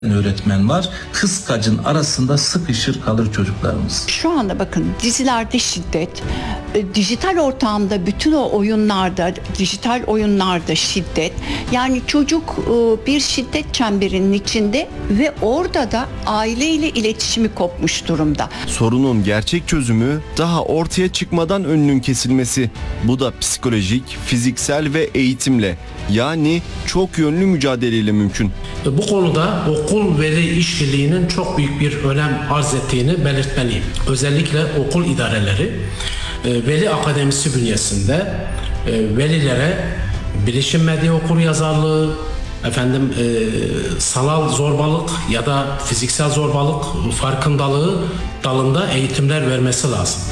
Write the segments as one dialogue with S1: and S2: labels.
S1: öğretmen var. Kıskacın arasında sıkışır kalır çocuklarımız.
S2: Şu anda bakın dizilerde şiddet, dijital ortamda bütün o oyunlarda, dijital oyunlarda şiddet. Yani çocuk bir şiddet çemberinin içinde ve orada da aileyle iletişimi kopmuş durumda.
S3: Sorunun gerçek çözümü daha ortaya çıkmadan önünün kesilmesi. Bu da psikolojik, fiziksel ve eğitimle, yani çok yönlü mücadeleyle mümkün.
S4: Bu konuda okul veli işbirliğinin çok büyük bir önem arz ettiğini belirtmeliyim. Özellikle okul idareleri veli akademisi bünyesinde velilere bilişim medya okuryazarlığı, sanal zorbalık ya da fiziksel zorbalık farkındalığı dalında eğitimler vermesi lazım.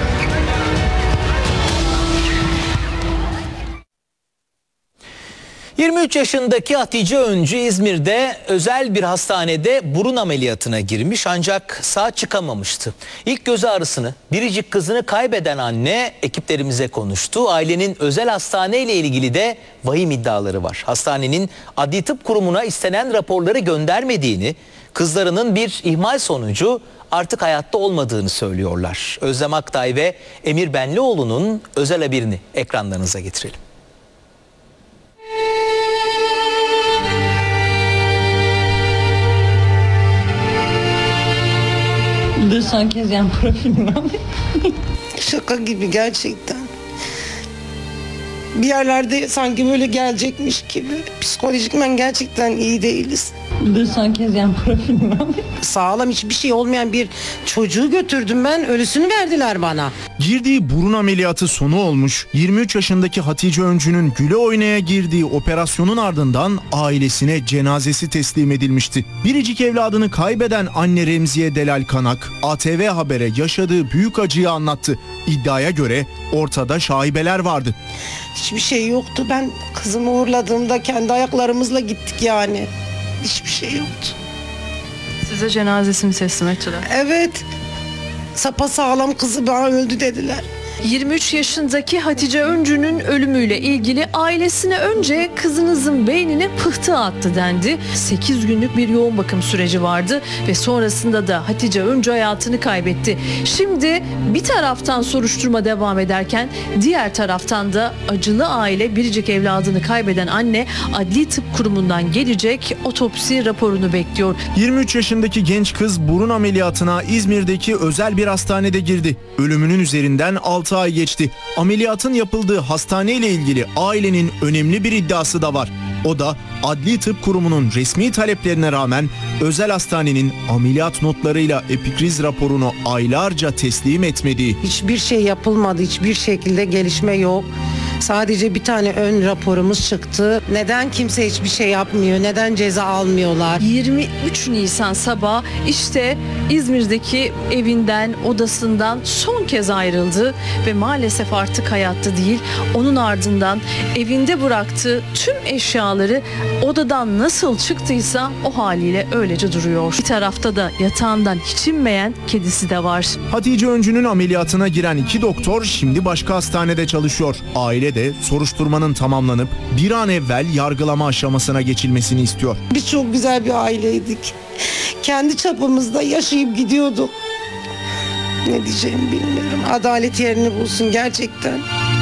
S5: ...23 yaşındaki Hatice Öncü İzmir'de özel bir hastanede burun ameliyatına girmiş ancak sağ çıkamamıştı. İlk göz ağrısını, biricik kızını kaybeden anne ekiplerimize konuştu. Ailenin özel hastaneyle ilgili de vahim iddiaları var. Hastanenin Adli Tıp Kurumu'na istenen raporları göndermediğini, kızlarının bir ihmal sonucu artık hayatta olmadığını söylüyorlar. Özlem Aktay ve Emir Benlioğlu'nun özel haberini ekranlarınıza getirelim.
S6: Son kez yan profilim var.
S7: Şaka gibi gerçekten. Bir yerlerde sanki böyle gelecekmiş gibi. Psikolojikmen gerçekten iyi değiliz.
S6: Son kez yan profilim var.
S7: Sağlam hiçbir şey olmayan bir çocuğu götürdüm ben. Ölüsünü verdiler bana.
S8: Girdiği burun ameliyatı sonu olmuş, 23 yaşındaki Hatice Öncü'nün güle oynaya girdiği operasyonun ardından ailesine cenazesi teslim edilmişti. Biricik evladını kaybeden anne Remziye Delal Kanak, ATV Haber'e yaşadığı büyük acıyı anlattı. İddiaya göre ortada şaibeler vardı.
S7: Hiçbir şey yoktu. Ben kızımı uğurladığımda kendi ayaklarımızla gittik yani. Hiçbir şey yoktu.
S6: Size cenazesini teslim ettiler.
S7: Evet. Sapasağlam kızı bana öldü dediler.
S9: 23 yaşındaki Hatice Öncü'nün ölümüyle ilgili ailesine önce kızınızın beynine pıhtı attı dendi. 8 günlük bir yoğun bakım süreci vardı ve sonrasında da Hatice Öncü hayatını kaybetti. Şimdi bir taraftan soruşturma devam ederken diğer taraftan da acılı aile biricik evladını kaybeden anne Adli Tıp Kurumu'ndan gelecek otopsi raporunu bekliyor.
S8: 23 yaşındaki genç kız burun ameliyatına İzmir'deki özel bir hastanede girdi. Ölümünün üzerinden 6 ay geçti. Ameliyatın yapıldığı hastaneyle ilgili ailenin önemli bir iddiası da var. O da Adli Tıp Kurumu'nun resmi taleplerine rağmen özel hastanenin ameliyat notlarıyla epikriz raporunu aylarca teslim etmediği.
S7: Hiçbir şey yapılmadı. Hiçbir şekilde gelişme yok. Sadece bir tane ön raporumuz çıktı. Neden kimse hiçbir şey yapmıyor? Neden ceza almıyorlar?
S9: 23 Nisan sabahı işte İzmir'deki evinden, odasından son kez ayrıldı ve maalesef artık hayatta değil. Onun ardından evinde bıraktığı tüm eşyaları odadan nasıl çıktıysa o haliyle öylece duruyor. Bir tarafta da yatağından hiç inmeyen kedisi de var.
S8: Hatice Öncü'nün ameliyatına giren 2 doktor şimdi başka hastanede çalışıyor. Aile de soruşturmanın tamamlanıp bir an evvel yargılama aşamasına geçilmesini istiyor.
S7: Biz çok güzel bir aileydik. Kendi çapımızda yaşayıp gidiyorduk. Ne diyeceğimi bilmiyorum. Adalet yerini bulsun gerçekten.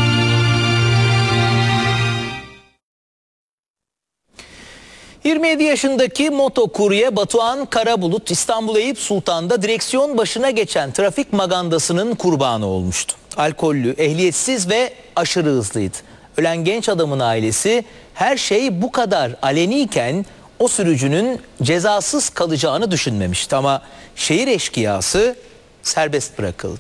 S5: ...27 yaşındaki motokurye Batuhan Karabulut İstanbul Eyüp Sultan'da direksiyon başına geçen trafik magandasının kurbanı olmuştu. Alkollü, ehliyetsiz ve aşırı hızlıydı. Ölen genç adamın ailesi her şey bu kadar aleniyken o sürücünün cezasız kalacağını düşünmemişti. Ama şehir eşkıyası serbest bırakıldı.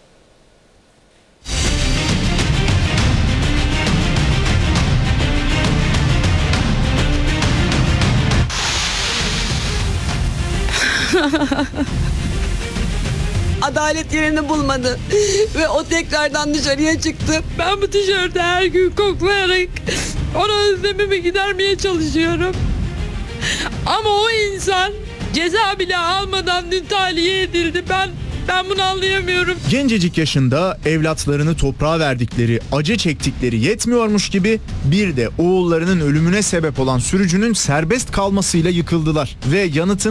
S10: Adalet yerini bulmadı ve o tekrardan dışarıya çıktı. Ben bu tişörtü her gün koklayarak onu özlemimi gidermeye çalışıyorum. Ama o insan ceza bile almadan dün tahliye edildi. Ben Ben bunu anlayamıyorum.
S8: Gencecik yaşında evlatlarını toprağa verdikleri, acı çektikleri yetmiyormuş gibi bir de oğullarının ölümüne sebep olan sürücünün serbest kalmasıyla yıkıldılar ve yanıtın